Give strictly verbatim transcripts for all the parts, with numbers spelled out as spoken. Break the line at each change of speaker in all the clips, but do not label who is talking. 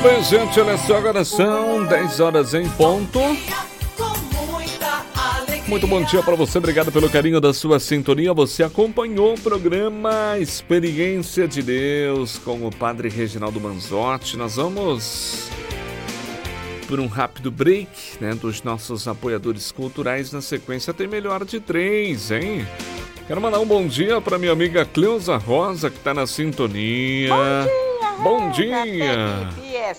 bem, gente, olha só, agora são dez horas em ponto. Muito bom dia para você, obrigado pelo carinho da sua sintonia. Você acompanhou o programa Experiência de Deus com o Padre Reginaldo Manzotti. Nós vamos por um rápido break, né, dos nossos apoiadores culturais. Na sequência tem Melhor de Três, hein? Quero mandar um bom dia para minha amiga Cleusa Rosa, que está na sintonia.
Bom dia!
Bom dia!
Felipe, é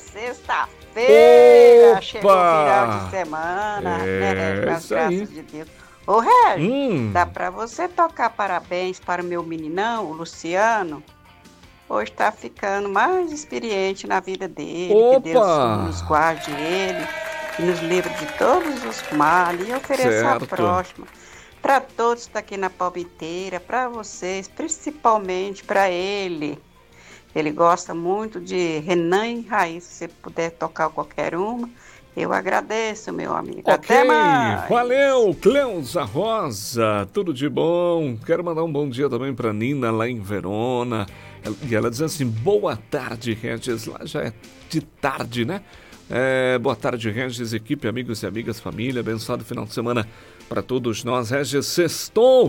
sexta-feira! Chegou o final de semana,
é,
né? Com as
isso aí.
graças de Deus. Ô, Régio,
Hum.
dá pra você tocar parabéns para o meu meninão, o Luciano? Hoje tá ficando mais experiente na vida dele.
Opa!
Que Deus nos guarde ele e nos livre de todos os males. E ofereça
Certo.
a próxima. Para todos que estão aqui na palmiteira, para vocês, principalmente para ele. Ele gosta muito de Renan e Raiz. Se você puder tocar qualquer uma, eu agradeço, meu amigo.
Ok,
Até mais!
valeu, Cleusa Rosa, tudo de bom. Quero mandar um bom dia também para Nina, lá em Verona. E ela diz assim, boa tarde, Regis. Lá já é de tarde, né? É, boa tarde, Regis, equipe, amigos e amigas, família. Abençoado final de semana para todos nós. Regis, sextou.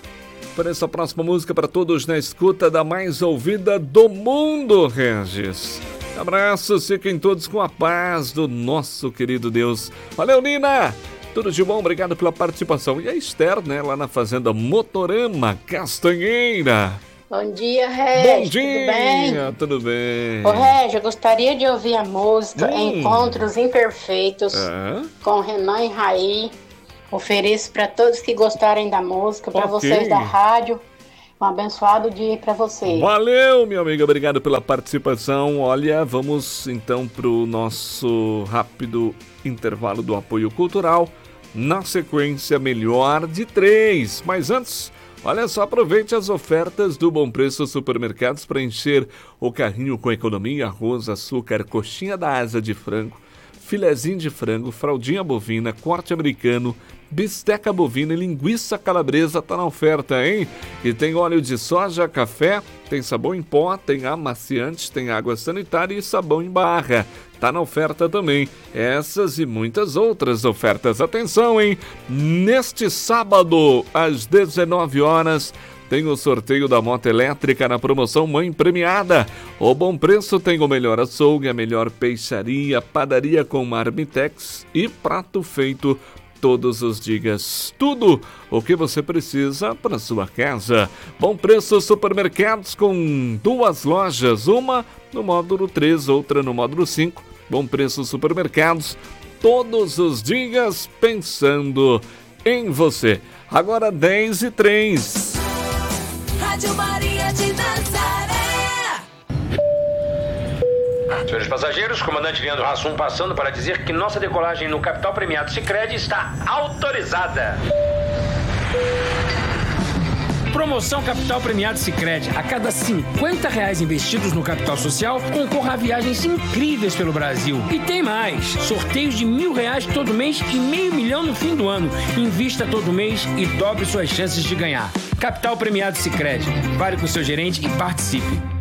Para essa próxima música para todos na escuta da mais ouvida do mundo, Regis. Abraços, fiquem todos com a paz do nosso querido Deus. Valeu, Nina! Tudo de bom, obrigado pela participação. E a Esther, né, lá na Fazenda Motorama, Castanheira.
Bom dia, Régio.
Bom dia, tudo bem?
Tudo bem? Ô, Régio, eu gostaria de ouvir a música
Hum.
Encontros Imperfeitos
É.
com Renan e Raí. Ofereço para todos que gostarem da música, para
Ok.
vocês da rádio. Um abençoado dia para vocês.
Valeu, minha amiga, obrigado pela participação. Olha, vamos então para o nosso rápido intervalo do apoio cultural. Na sequência, Melhor de Três. Mas antes, olha só, aproveite as ofertas do Bom Preço Supermercados para encher o carrinho com economia, arroz, açúcar, coxinha da asa de frango, filezinho de frango, fraldinha bovina, corte americano, bisteca bovina e linguiça calabresa tá na oferta, hein? E tem óleo de soja, café, tem sabão em pó, tem amaciante, tem água sanitária e sabão em barra. Tá na oferta também. Essas e muitas outras ofertas. Atenção, hein? Neste sábado, às dezenove horas, tem o sorteio da moto elétrica na promoção Mãe Premiada. O Bom Preço tem o melhor açougue, a melhor peixaria, padaria com marmitex e prato feito todos os dias. Tudo o que você precisa para sua casa. Bom Preço Supermercados com duas lojas, uma no módulo três, outra no módulo cinco. Bom Preço Supermercados, todos os dias pensando em você. Agora dez e três.
Rádio Maria de Nazaré.
Senhores passageiros, comandante Leandro Hassum passando para dizer que nossa decolagem no Capital Premiado Sicredi está autorizada.
Promoção Capital Premiado Sicredi. A cada cinquenta reais investidos no capital social, concorra a viagens incríveis pelo Brasil. E tem mais. Sorteios de mil reais todo mês e meio milhão no fim do ano. Invista todo mês e dobre suas chances de ganhar. Capital Premiado Sicredi. Fale com seu gerente e participe.